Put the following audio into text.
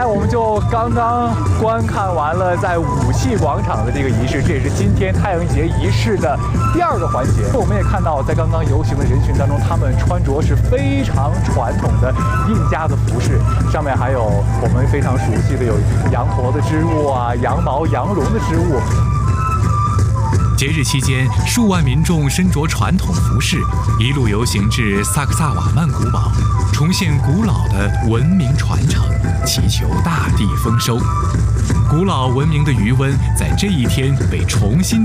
我们就刚刚观看完了在武器广场的这个仪式，这也是今天太阳节仪式的第二个环节。我们也看到，在刚刚游行的人群当中，他们穿着是非常传统的印加的服饰，上面还有我们非常熟悉的有羊驼的织物啊、羊毛、羊绒的织物。 节日期间，数万民众身着传统服饰，一路游行至萨克萨瓦曼古堡，重现古老的文明传承，祈求大地丰收。古老文明的余温在这一天被重新